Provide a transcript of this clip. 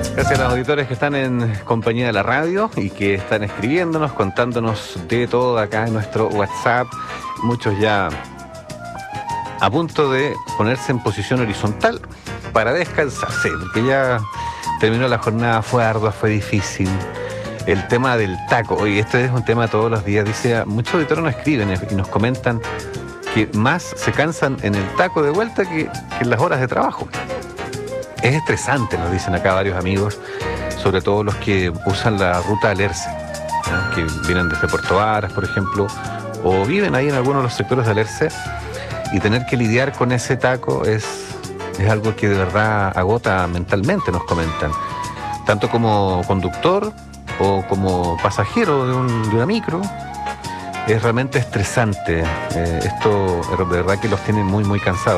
Gracias a los auditores que están en compañía de la radio y que están escribiéndonos, contándonos de todo acá en nuestro WhatsApp. Muchos ya a punto de ponerse en posición horizontal para descansar, sí, porque ya terminó la jornada, fue ardua, fue difícil. El tema del taco, oye, este es un tema todos los días, dice, muchos auditores nos escriben y nos comentan que más se cansan en el taco de vuelta que en las horas de trabajo. Es estresante, nos dicen acá varios amigos, sobre todo los que usan la ruta Alerce, ¿no? Que vienen desde Puerto Varas, por ejemplo, o viven ahí en algunos de los sectores de Alerce, y tener que lidiar con ese taco es algo que de verdad agota mentalmente, nos comentan, tanto como conductor o como pasajero de una micro. Es realmente estresante, esto de verdad que los tiene muy muy cansados.